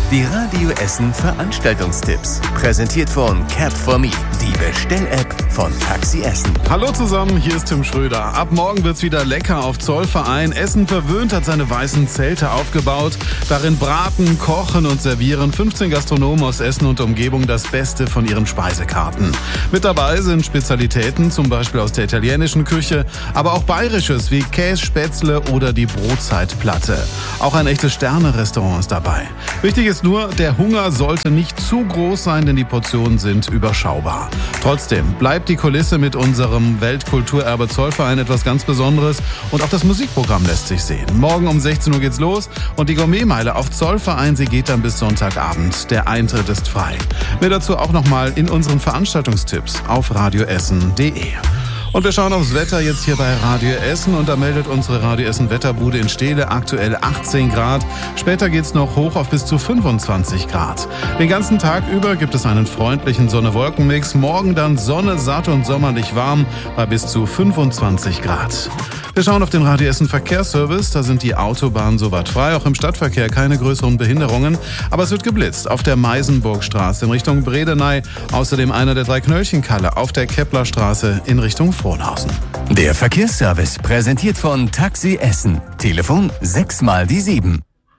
Die Radio Essen Veranstaltungstipps. Präsentiert von Cap4Me, die Bestell-App von Taxi Essen. Hallo zusammen, hier ist Tim Schröder. Ab morgen wird's wieder lecker auf Zollverein. Essen verwöhnt hat seine weißen Zelte aufgebaut. Darin braten, kochen und servieren 15 Gastronomen aus Essen und Umgebung das Beste von ihren Speisekarten. Mit dabei sind Spezialitäten, zum Beispiel aus der italienischen Küche, aber auch bayerisches wie Käse, Spätzle oder die Brotzeitplatte. Auch ein echtes Sterne-Restaurant ist dabei. Wichtig ist nur, der Hunger sollte nicht zu groß sein, denn die Portionen sind überschaubar. Trotzdem bleibt die Kulisse mit unserem Weltkulturerbe Zollverein etwas ganz Besonderes und auch das Musikprogramm lässt sich sehen. Morgen um 16 Uhr geht's los und die Gourmetmeile auf Zollverein, sie geht dann bis Sonntagabend. Der Eintritt ist frei. Mehr dazu auch nochmal in unseren Veranstaltungstipps auf radioessen.de. Und wir schauen aufs Wetter jetzt hier bei Radio Essen und da meldet unsere Radio Essen Wetterbude in Steele aktuell 18 Grad. Später geht's noch hoch auf bis zu 25 Grad. Den ganzen Tag über gibt es einen freundlichen Sonne-Wolken-Mix. Morgen dann Sonne, satt und sommerlich warm bei bis zu 25 Grad. Wir schauen auf den Radio Essen Verkehrsservice. Da sind die Autobahnen soweit frei. Auch im Stadtverkehr keine größeren Behinderungen. Aber es wird geblitzt auf der Meisenburgstraße in Richtung Bredeney. Außerdem einer der 3 Knöllchenkalle auf der Keplerstraße in Richtung Frohnhausen. Der Verkehrsservice präsentiert von Taxi Essen. Telefon 6x7.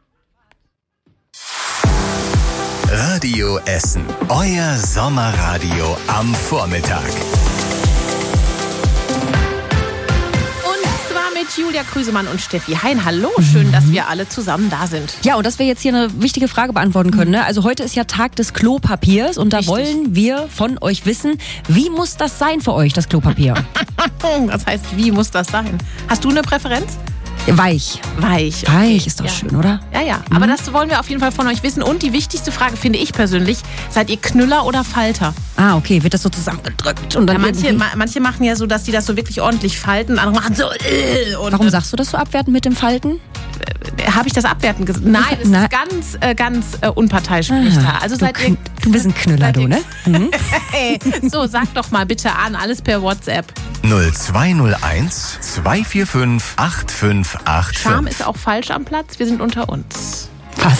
Radio Essen. Euer Sommerradio am Vormittag. Julia Krüsemann und Steffi Hein. Hallo, schön, dass wir alle zusammen da sind. Ja, und dass wir jetzt hier eine wichtige Frage beantworten können. Ne? Also heute ist ja Tag des Klopapiers und da wollen wir von euch wissen, wie muss das sein für euch, das Klopapier? Das heißt, wie muss das sein? Hast du eine Präferenz? Weich. Weich. Okay. Weich ist doch schön, oder? Ja. Aber das wollen wir auf jeden Fall von euch wissen. Und die wichtigste Frage finde ich persönlich, seid ihr Knüller oder Falter? Ah, okay. Wird das so zusammengedrückt? Und dann manche machen ja so, dass die das so wirklich ordentlich falten. Andere machen so... Warum sagst du das so abwertend mit dem Falten? Habe ich das abwertend gesagt? Nein, es ist ganz unparteiisch. Also du bist ein Knüller, du, ne? So, sag doch mal bitte an, alles per WhatsApp. 0201 245 8585. Charme ist auch falsch am Platz, wir sind unter uns.